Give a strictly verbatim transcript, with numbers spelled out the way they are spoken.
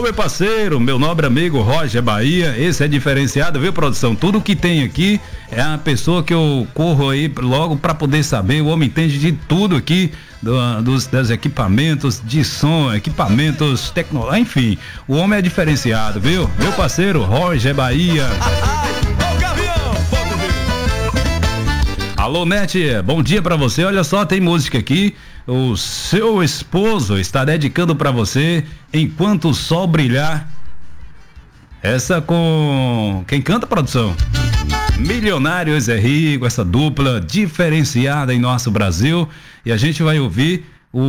Alô, meu parceiro, meu nobre amigo Roger Bahia, esse é diferenciado, viu, produção? Tudo que tem aqui é a pessoa que eu corro aí logo para poder saber. O homem entende de tudo aqui, do, dos, dos equipamentos de som, equipamentos tecnológicos, enfim, o homem é diferenciado, viu? Meu parceiro Roger Bahia. Alô, Nete, bom dia pra você. Olha só, tem música aqui. O seu esposo está dedicando pra você Enquanto o Sol Brilhar. Essa com quem canta, produção? Milionários é Rico, essa dupla diferenciada em nosso Brasil. E a gente vai ouvir